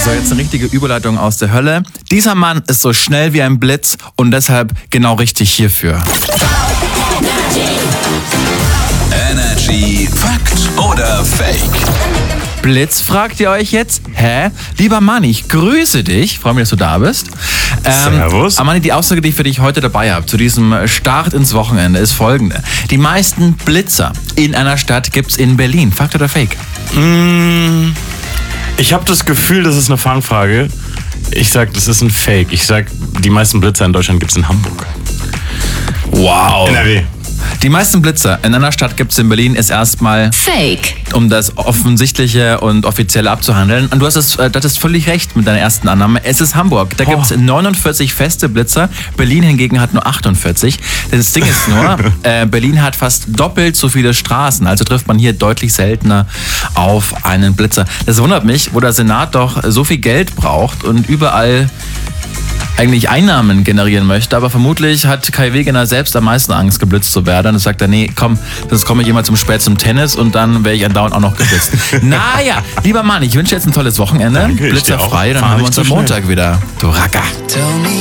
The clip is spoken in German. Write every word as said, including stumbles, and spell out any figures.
So, jetzt eine richtige Überleitung aus der Hölle. Dieser Mann ist so schnell wie ein Blitz und deshalb genau richtig hierfür. Energy Fakt oder Fake? Blitz, fragt ihr euch jetzt? Hä? Lieber Manni, ich grüße dich. Freue mich, dass du da bist. Ähm, Servus. Aber Manni, die Aussage, die ich für dich heute dabei habe, zu diesem Start ins Wochenende, ist folgende. Die meisten Blitzer in einer Stadt gibt's in Berlin. Fakt oder Fake? Mmh, ich habe das Gefühl, das ist eine Fangfrage. Ich sag, das ist ein Fake. Ich sag, die meisten Blitzer in Deutschland gibt's in Hamburg. Wow. N R W. Die meisten Blitzer in einer Stadt gibt's in Berlin ist erstmal Fake. Um das Offensichtliche und Offizielle abzuhandeln. Und du hast es, das ist völlig recht mit deiner ersten Annahme. Es ist Hamburg. Da Oh. gibt es neunundvierzig feste Blitzer. Berlin hingegen hat nur achtundvierzig. Das Ding ist nur, äh, Berlin hat fast doppelt so viele Straßen. Also trifft man hier deutlich seltener auf einen Blitzer. Das wundert mich, wo der Senat doch so viel Geld braucht und überall eigentlich Einnahmen generieren möchte, aber vermutlich hat Kai Wegener selbst am meisten Angst, geblitzt zu werden. Und sagt er, nee, komm, sonst komme ich immer zum spät zum Tennis und dann wäre ich andauernd auch noch geblitzt. Naja, lieber Mann, ich wünsche jetzt ein tolles Wochenende. Danke, ich dir auch. Blitzerfrei, dann Fahr haben wir nicht uns zu am schnell. Montag wieder. Du Racker. Tell me